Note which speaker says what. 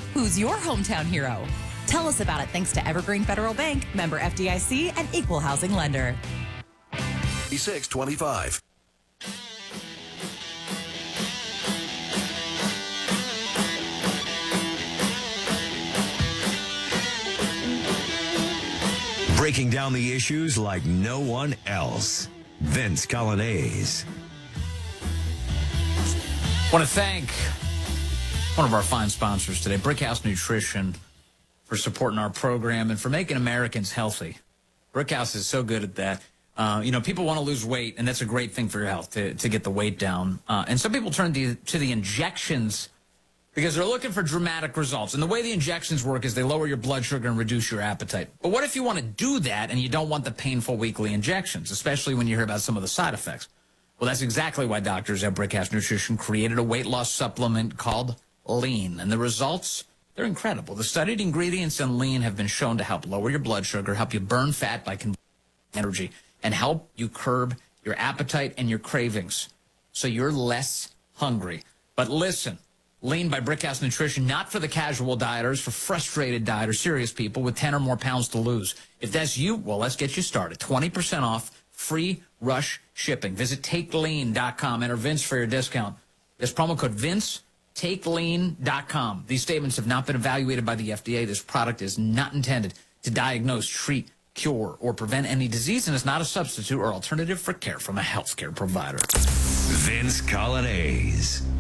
Speaker 1: Who's your hometown hero? Tell us about it thanks to Evergreen Federal Bank, member FDIC, and equal housing lender.
Speaker 2: 625.
Speaker 3: Breaking down the issues like no one else. Vince Coglianese.
Speaker 4: I want to thank one of our fine sponsors today, Brickhouse Nutrition, for supporting our program and for making Americans healthy. Brickhouse is so good at that. People want to lose weight, and that's a great thing for your health to get the weight down. And some people turn to the injections because they're looking for dramatic results. And the way the injections work is they lower your blood sugar and reduce your appetite. But what if you want to do that and you don't want the painful weekly injections, especially when you hear about some of the side effects? Well, that's exactly why doctors at Brickhouse Nutrition created a weight loss supplement called Lean. And the results, they're incredible. The studied ingredients in Lean have been shown to help lower your blood sugar, help you burn fat by converting energy, and help you curb your appetite and your cravings so you're less hungry. But listen, Lean by Brickhouse Nutrition, not for the casual dieters, for frustrated dieters, serious people with 10 or more pounds to lose. If that's you, well, let's get you started. 20% off, free rush shipping. Visit TakeLean.com. Enter Vince for your discount. This promo code Vince, TakeLean.com. These statements have not been evaluated by the FDA. This product is not intended to diagnose, treat, cure, or prevent any disease, and is not a substitute or alternative for care from a healthcare provider.
Speaker 3: Vince Coglianese.